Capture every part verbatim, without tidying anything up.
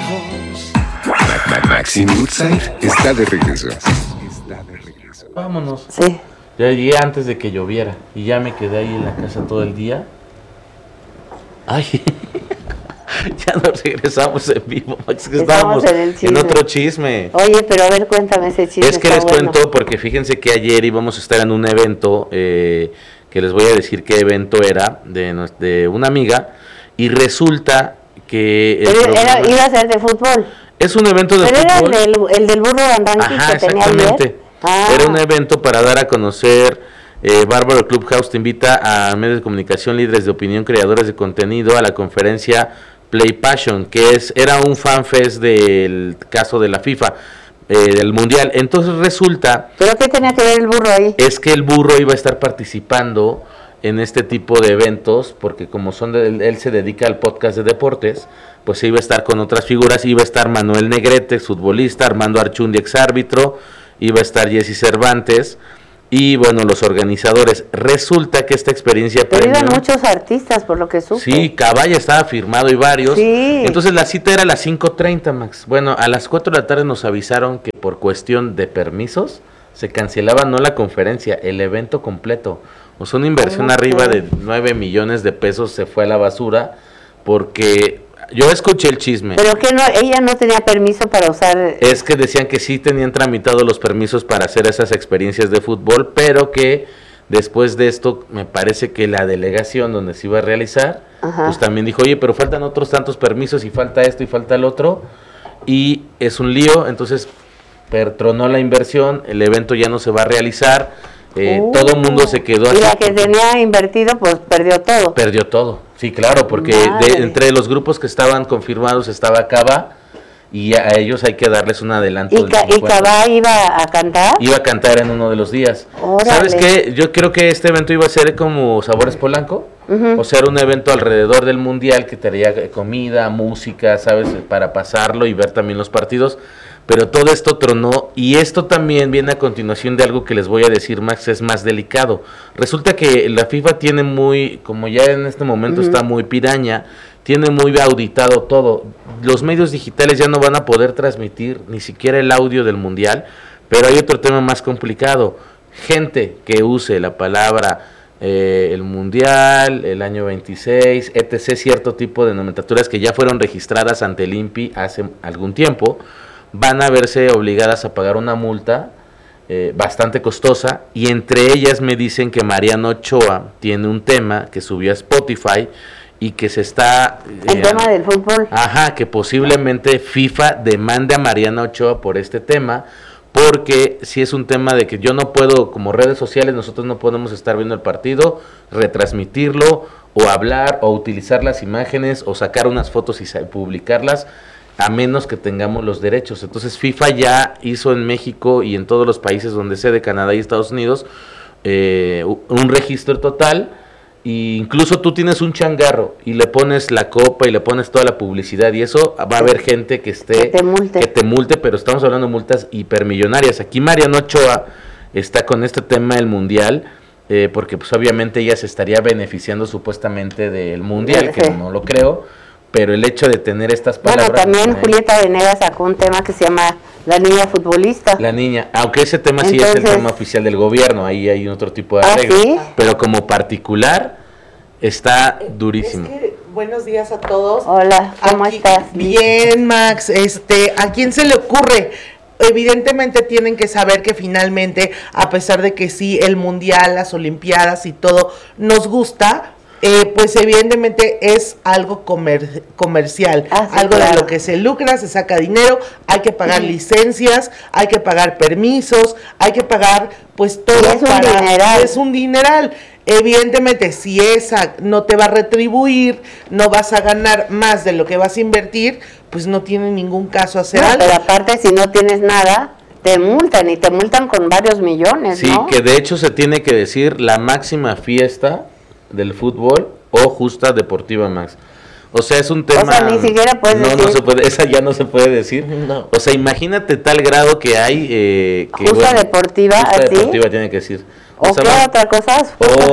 lejos. Maxim Woodside está de regreso. Vámonos. Sí. Ya llegué antes de que lloviera y ya me quedé ahí en la casa todo el día. Ay, ya nos regresamos en vivo. Es que estábamos en, en otro chisme. Oye, pero a ver, cuéntame ese chisme. Es que les bueno. cuento porque fíjense que ayer íbamos a estar en un evento, eh, que les voy a decir qué evento era, de, de una amiga, y resulta que... El pero programa, era, iba a ser de fútbol. Es un evento de pero fútbol. Pero era el del, el del burro Bandanqui que tenía ayer. Ah. Era un evento para dar a conocer, eh, Bárbaro Clubhouse te invita a medios de comunicación, líderes de opinión, creadores de contenido a la conferencia Play Passion, que es era un fanfest del caso de la FIFA, eh, del Mundial. Entonces resulta... ¿Pero qué tenía que ver el burro ahí? Es que el burro iba a estar participando en este tipo de eventos, porque como son de, él, él se dedica al podcast de deportes, pues iba a estar con otras figuras, iba a estar Manuel Negrete, futbolista, Armando Archundi, exárbitro, iba a estar Jesse Cervantes y bueno, los organizadores. Resulta que esta experiencia... Pero premio, iban muchos artistas, por lo que supe. Sí, Caballa estaba firmado y varios. Sí. Entonces la cita era a las cinco treinta, Max. Bueno, a las cuatro de la tarde nos avisaron que por cuestión de permisos se cancelaba no la conferencia, el evento completo. O sea, una inversión okay. arriba de nueve millones de pesos se fue a la basura porque... Yo escuché el chisme. ¿Pero que no, ella no tenía permiso para usar...? Es que decían que sí tenían tramitados los permisos para hacer esas experiencias de fútbol, pero que después de esto me parece que la delegación donde se iba a realizar, Ajá. pues también dijo, oye, pero faltan otros tantos permisos y falta esto y falta el otro, y es un lío, entonces pertronó la inversión, el evento ya no se va a realizar. Eh, uh, todo el mundo se quedó y la que tenía invertido pues perdió todo perdió todo, sí, claro, porque de, entre los grupos que estaban confirmados estaba Cava y a ellos hay que darles un adelanto. ¿Y, ca ¿y Cava iba a cantar? Iba a cantar en uno de los días. Órale. ¿Sabes qué? Yo creo que este evento iba a ser como Sabores Polanco, uh-huh. o sea, era un evento alrededor del Mundial que traía comida, música, ¿sabes? Para pasarlo y ver también los partidos. Pero todo esto tronó y esto también viene a continuación de algo que les voy a decir, Max, es más delicado. Resulta que la FIFA tiene muy, como ya en este momento uh-huh. está muy piraña, tiene muy auditado todo. Los medios digitales ya no van a poder transmitir ni siquiera el audio del Mundial, pero hay otro tema más complicado. Gente que use la palabra eh, el Mundial, el año veintiséis, etcétera, cierto tipo de nomenclaturas que ya fueron registradas ante el I N P I hace algún tiempo, van a verse obligadas a pagar una multa eh, bastante costosa, y entre ellas me dicen que Mariano Ochoa tiene un tema que subió a Spotify y que se está... El eh, tema del fútbol. Ajá, que posiblemente FIFA demande a Mariano Ochoa por este tema, porque si es un tema de que yo no puedo, como redes sociales, nosotros no podemos estar viendo el partido, retransmitirlo, o hablar, o utilizar las imágenes, o sacar unas fotos y publicarlas, a menos que tengamos los derechos. Entonces FIFA ya hizo en México y en todos los países donde sea de Canadá y Estados Unidos eh, un registro total, e incluso tú tienes un changarro y le pones la copa y le pones toda la publicidad y eso, va a haber gente que esté que te multe, que te multe pero estamos hablando de multas hipermillonarias. Aquí Mariano Ochoa está con este tema del Mundial, eh, porque pues obviamente ella se estaría beneficiando supuestamente del Mundial, sí. que no lo creo. Pero el hecho de tener estas palabras... Bueno, también eh, Julieta Venegas sacó un tema que se llama La Niña Futbolista. La Niña, aunque ese tema Entonces, sí es el tema oficial del gobierno, ahí hay otro tipo de ¿ah, arreglo. ¿sí? Pero como particular, está durísimo. Es que, buenos días a todos. Hola, ¿cómo Aquí, estás? Bien, Max. Este, ¿a quién se le ocurre? Evidentemente tienen que saber que finalmente, a pesar de que sí, el Mundial, las Olimpiadas y todo nos gusta... Eh, pues evidentemente es algo comer comercial, ah, sí, algo claro. de lo que se lucra, se saca dinero, hay que pagar sí. licencias, hay que pagar permisos, hay que pagar pues todo es un para... dineral. Es un dineral. Evidentemente, si esa no te va a retribuir, no vas a ganar más de lo que vas a invertir, pues no tiene ningún caso hacer no, algo. Pero aparte, si no tienes nada, te multan y te multan con varios millones, sí, ¿no? Que de hecho se tiene que decir la máxima fiesta del fútbol o justa deportiva, Max. O sea, es un tema... O sea, ni siquiera puedes no, decir. No, se puede, esa ya no se puede decir. No. O sea, imagínate tal grado que hay... Eh, que, Justa bueno, deportiva, Justa ¿así? deportiva tiene que decir. ¿O sea, qué ma- otra cosa?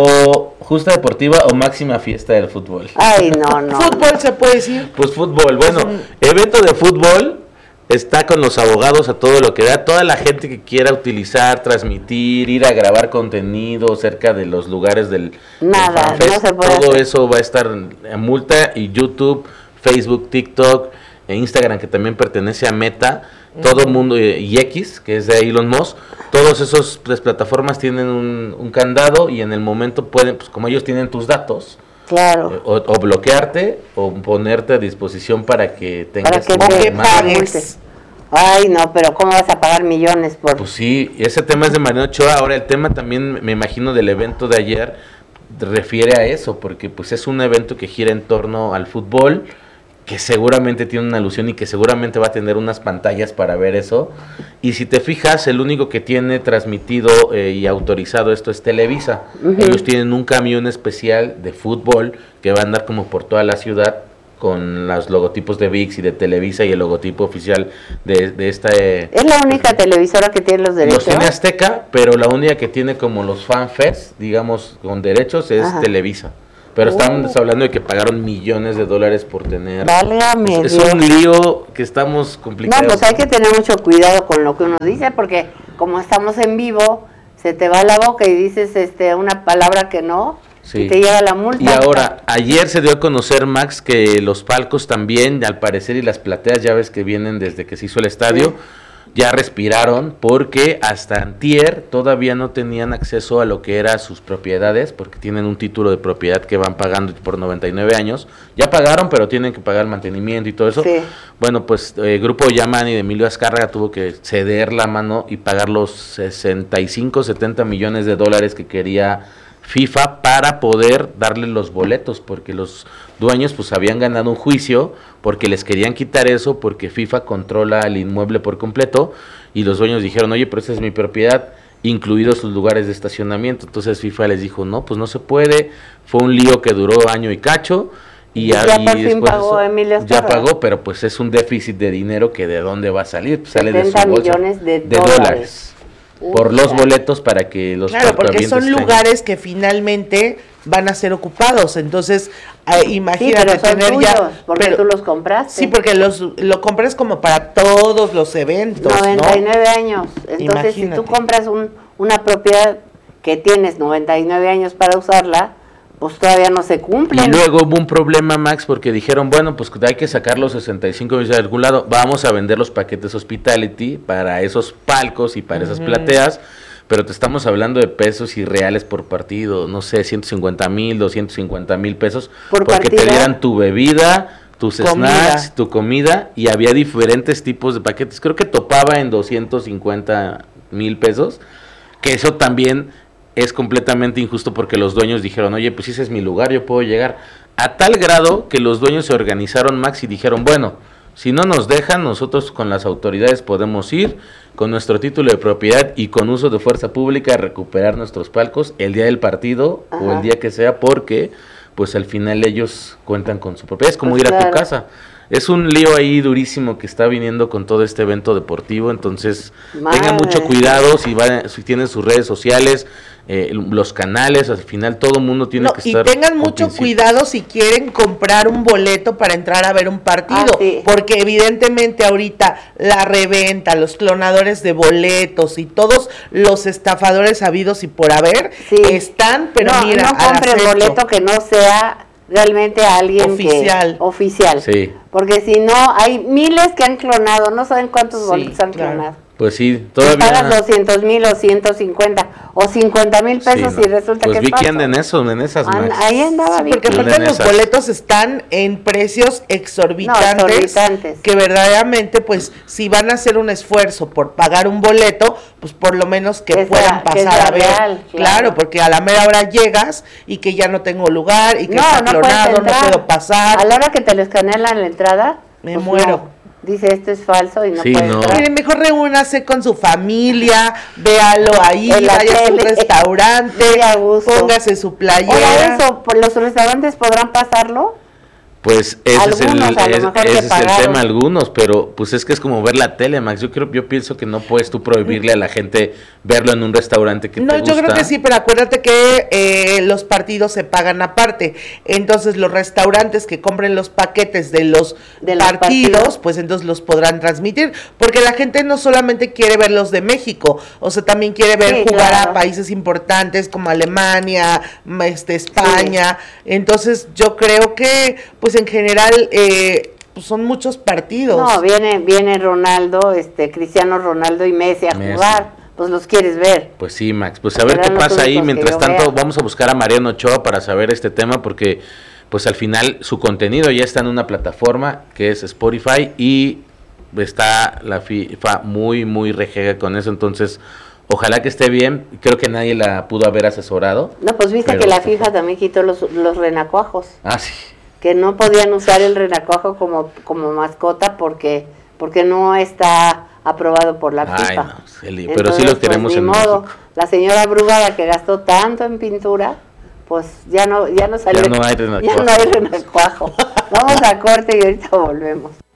O justa deportiva o máxima fiesta del fútbol. Ay, no, no. Fútbol se puede decir. Pues fútbol, bueno, Es un- evento de fútbol está con los abogados a todo lo que da, toda la gente que quiera utilizar, transmitir, ir a grabar contenido cerca de los lugares del, del Nada, FanFest, no se puede todo hacer. eso va a estar en multa y YouTube, Facebook, TikTok, e Instagram que también pertenece a Meta, todo el mundo eh, y X que es de Elon Musk, todos esos pues, plataformas tienen un, un candado y en el momento pueden, pues como ellos tienen tus datos, Claro. eh, o, o bloquearte o ponerte a disposición para que tengas que una te demanda. pagues. Ay, no, pero ¿cómo vas a pagar millones por...? Pues sí, ese tema es de Mariano Ochoa. Ahora el tema también, me imagino, del evento de ayer refiere a eso, porque pues es un evento que gira en torno al fútbol, que seguramente tiene una alusión y que seguramente va a tener unas pantallas para ver eso. Y si te fijas, el único que tiene transmitido eh, y autorizado esto es Televisa. Ujú. Ellos tienen un camión especial de fútbol que va a andar como por toda la ciudad con los logotipos de V I X y de Televisa y el logotipo oficial de, de esta... eh, ¿Es la única televisora que tiene los los derechos? tiene Azteca, pero la única que tiene como los FanFest, digamos, con derechos es Ajá. Televisa. Pero Uh. estamos hablando de que pagaron millones de dólares por tener... Válgame Es, es Dios. un lío que estamos complicados. No, pues hay que tener mucho cuidado con lo que uno dice, porque como estamos en vivo, se te va la boca y dices este una palabra que no, Sí. y te lleva la multa. Y ahora, ayer se dio a conocer, Max, que los palcos también, al parecer, y las plateas, ya ves que vienen desde que se hizo el estadio, Sí. ya respiraron, porque hasta antier todavía no tenían acceso a lo que eran sus propiedades, porque tienen un título de propiedad que van pagando por noventa y nueve años. Ya pagaron, pero tienen que pagar el mantenimiento y todo eso. Sí. Bueno, pues el grupo Yamani de Emilio Azcárraga tuvo que ceder la mano y pagar los sesenta y cinco, setenta millones de dólares que quería FIFA para poder darle los boletos, porque los dueños pues habían ganado un juicio porque les querían quitar eso, porque FIFA controla el inmueble por completo y los dueños dijeron, oye, pero esa es mi propiedad, incluidos sus lugares de estacionamiento. Entonces FIFA les dijo, no, pues no se puede. Fue un lío que duró año y cacho. Y Ya ahí por fin después pagó eso- Emilio ya Azcárraga. pagó, pero pues es un déficit de dinero que de dónde va a salir, pues sale de su setenta bolsa, millones de dólares. dólares. Por los Uy, boletos para que los Claro, porque cuentavientes son tengan. lugares que finalmente van a ser ocupados. Entonces, eh, Sí, imagínate pero son tener tuyos, ya. porque pero- tú los compraste. Sí, porque los lo compras como para todos los eventos, noventa y ¿no? nueve años. Entonces, si tú Imagínate. compras un, una propiedad que tienes noventa y nueve años para usarla, pues todavía no se cumple. Y luego hubo un problema, Max, porque dijeron, bueno, pues hay que sacar los sesenta y cinco millones de algún lado, vamos a vender los paquetes hospitality para esos palcos y para esas Ujú. plateas, pero te estamos hablando de pesos y reales por partido, no sé, ciento cincuenta mil, doscientos cincuenta mil pesos, ¿Por porque te partido? dieran tu bebida, tus Comida. snacks, tu comida, y había diferentes tipos de paquetes, creo que topaba en doscientos cincuenta mil pesos, que eso también es completamente injusto porque los dueños dijeron, oye, pues ese es mi lugar, yo puedo llegar. A tal grado que los dueños se organizaron, Max, y dijeron, bueno, si no nos dejan, nosotros con las autoridades podemos ir con nuestro título de propiedad y con uso de fuerza pública a recuperar nuestros palcos el día del partido o Ajá. el día que sea, porque pues al final ellos cuentan con su propiedad. Es como Pues ir a tu claro. casa. Es un lío ahí durísimo que está viniendo con todo este evento deportivo, entonces tengan mucho Madre. cuidado si, van, si tienen sus redes sociales, eh, los canales, al final todo el mundo tiene No, que y estar... tengan con mucho principio. cuidado si quieren comprar un boleto para entrar a ver un partido, Ah, sí. porque evidentemente ahorita la reventa, los clonadores de boletos y todos los estafadores habidos y por haber Sí. están, pero no, mira, no al compre acecho. boleto que no sea realmente alguien Oficial. que oficial. Sí. Porque si no, hay miles que han clonado, no saben cuántos Sí, boletos han claro. clonado. Pues sí, Te todavía... pagas doscientos mil o ciento cincuenta o cincuenta mil pesos Sí, no. y resulta pues que vi es que falso. andan en eso, en esas, An- Max. ahí andaba Sí, Vicky. porque aparte Tienen los esas. boletos están en precios exorbitantes, No, exorbitantes. que verdaderamente pues si van a hacer un esfuerzo por pagar un boleto, pues por lo menos que Que sea- puedan que pasar sea a ver. real, claro. claro. porque a la mera hora llegas y que ya no tengo lugar y que No, está no puedes clonado, no entrar. puedo pasar. A la hora que te lo escanean la entrada, Me pues muero. no. Dice, esto es falso y no Sí, puede no. entrar. Mire, mejor reúnase con su familia, véalo ahí, En la vaya a un tele. restaurante, Muy a gusto. póngase su playera. Ahora eso, ¿por ¿los restaurantes podrán pasarlo? Pues ese es el, Algunos, a lo es- mejor ese le es el pagaron. tema, algunos, pero pues es que es como ver la tele, Max. Yo creo, yo pienso que no puedes tú prohibirle a la gente verlo en un restaurante que No, te gusta. yo creo que sí, pero acuérdate que eh, los partidos se pagan aparte. Entonces, los restaurantes que compren los paquetes de los, De los partidos, partidos. pues entonces los podrán transmitir. Porque la gente no solamente quiere ver los de México, o sea, también quiere ver Sí, jugar claro. a países importantes como Alemania, m- este, España. Entonces, yo creo que, pues en general, eh, pues son muchos partidos. No, viene, viene Ronaldo, este, Cristiano Ronaldo y Messi a Messi. jugar, pues los quieres ver. Pues sí, Max. Pues a ver Serán qué los pasa ahí. únicos que Mientras yo tanto, vea. vamos a buscar a Mariano Ochoa para saber este tema porque, pues al final, su contenido ya está en una plataforma que es Spotify y está la FIFA muy, muy rejega con eso. Entonces, ojalá que esté bien. Creo que nadie la pudo haber asesorado. No, pues viste Pero- que la FIFA también quitó los, los renacuajos, Ah, sí. que no podían usar el renacuajo como, como mascota porque, porque no está aprobado por la Ay, FIFA. no, Celi, pero sí los pues, queremos ni en modo. México. La señora Brugada que gastó tanto en pintura, pues ya no, ya no salió. Ya no hay renacuajo. Ya no hay renacuajo. Vamos a corte y ahorita volvemos.